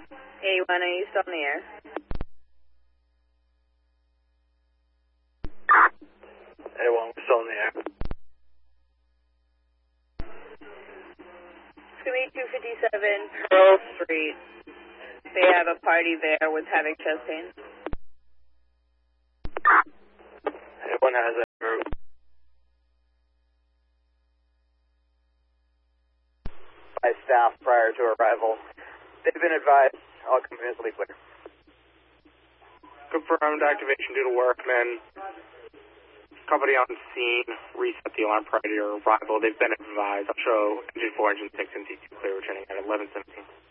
A1, are you still in the air? A1, we're still in the air. It's going to be 257 Pearl Street. They have a party there with having chest pain. A1 has that group. By staff prior to arrival. They've been advised all companies will be clear. Confirmed activation due to workmen. Company on scene, reset the alarm prior to your arrival. They've been advised. I'll show engine 4, engine 6, and D2 clear returning at 11:17.